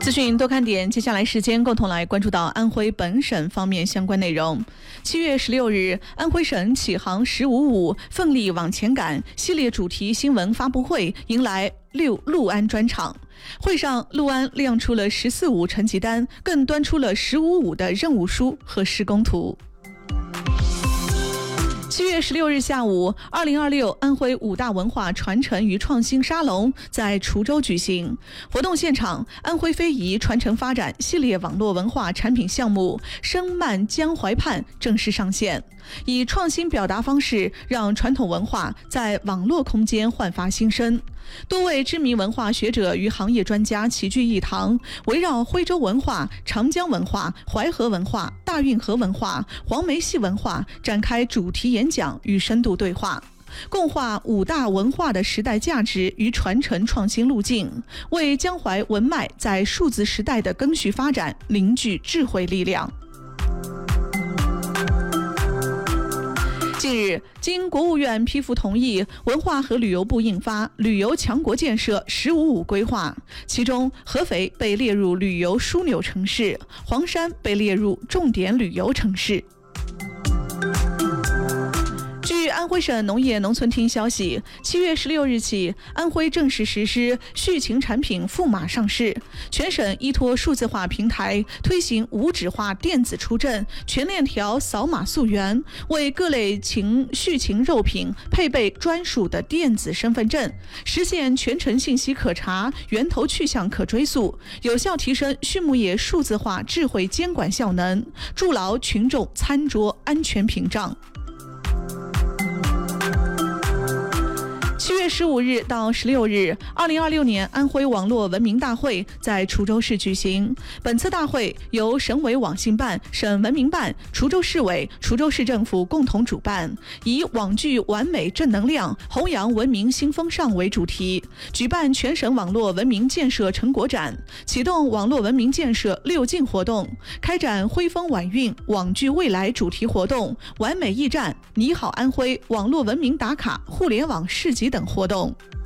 资讯多看点，接下来时间共同来关注到安徽本省方面相关内容。7月16日，安徽省启航“1055”奋力往前赶系列主题新闻发布会迎来陆安专场。会上，陆安亮出了“1045”成绩单，更端出了“1055”的任务书和施工图。7月16日下午，2026安徽五大文化传承与创新沙龙在滁州举行。活动现场，安徽非遗传承发展系列网络文化产品项目“声漫江淮畔”正式上线，以创新表达方式让传统文化在网络空间焕发新生。多位知名文化学者与行业专家齐聚一堂，围绕徽州文化、长江文化、淮河文化、大运河文化、黄梅戏文化展开主题演讲与深度对话，共话五大文化的时代价值与传承创新路径，为江淮文脉在数字时代的更续发展凝聚智慧力量。近日，经国务院批复同意，文化和旅游部印发旅游强国建设“1055”规划，其中合肥被列入旅游枢纽城市，黄山被列入重点旅游城市。据安徽省农业农村厅消息，7月16日起，安徽正式实施畜禽产品赋码上市，全省依托数字化平台推行无纸化电子出证、全链条扫码溯源，为各类畜禽肉品配备专属的电子身份证，实现全程信息可查、源头去向可追溯，有效提升畜牧业数字化智慧监管效能，筑牢群众餐桌安全屏障。7月15日到16日，2026年安徽网络文明大会在滁州市举行。本次大会由省委网信办、省文明办、滁州市委、滁州市政府共同主办，以网聚完美正能量，弘扬文明新风尚为主题，举办全省网络文明建设成果展，启动网络文明建设6进活动，开展徽风晚运、网聚未来主题活动、完美驿站、你好安徽网络文明打卡、互联网市集等活动。